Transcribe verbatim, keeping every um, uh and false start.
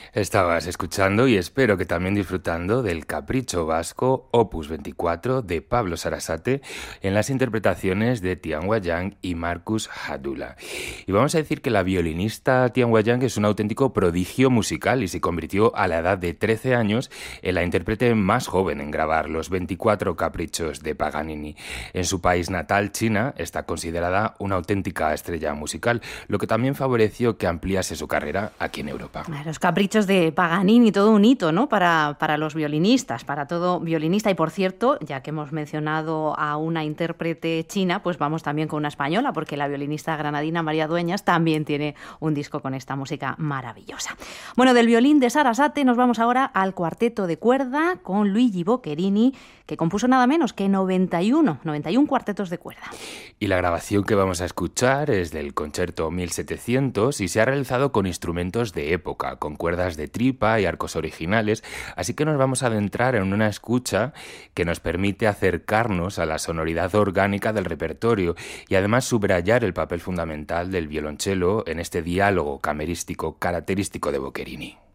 Estabas escuchando y espero que también disfrutando del Capricho Vasco Opus veinticuatro de Pablo Sarasate en las interpretaciones de Tian Wayang y Marcus Hadula. Y vamos a decir que la violinista Tian Wayang es un auténtico prodigio musical y se convirtió a la edad de trece años en la intérprete más joven en grabar los veinticuatro caprichos de Paganini. En su país natal, China, está considerada una auténtica estrella musical, lo que también favoreció que ampliase su carrera aquí en Europa. Los caprichos de Paganini, todo un hito, ¿no? Para, para los violinistas, para todo violinista. Y por cierto, ya que hemos mencionado a una intérprete china, pues vamos también con una española, porque la violinista granadina María Dueñas también tiene un disco con esta música maravillosa. Bueno, del violín de Sarasate nos vamos ahora al cuarteto de cuerda con Luigi Boccherini, que compuso nada menos que noventa y uno cuartetos de cuerda. Y la grabación que vamos a escuchar es del Concerto mil setecientos y se ha realizado con instrumentos de época, con cuerdas de tripa y arcos originales, así que nos vamos a adentrar en una escucha que nos permite acercarnos a la sonoridad orgánica del repertorio y además subrayar el papel fundamental del violonchelo en este diálogo camerístico característico de Boccherini.